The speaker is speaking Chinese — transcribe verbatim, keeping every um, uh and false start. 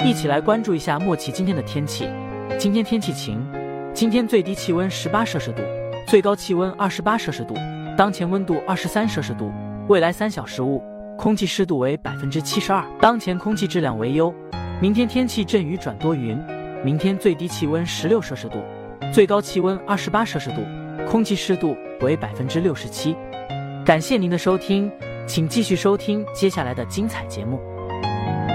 一起来关注一下莫奇今天的天气。今天天气晴，今天最低气温十八摄氏度，最高气温二十八摄氏度，当前温度二十三摄氏度。未来三小时雾，空气湿度为百分之七十二，当前空气质量为优。明天天气阵雨转多云，明天最低气温十六摄氏度，最高气温二十八摄氏度，空气湿度为百分之六十七。感谢您的收听，请继续收听接下来的精彩节目。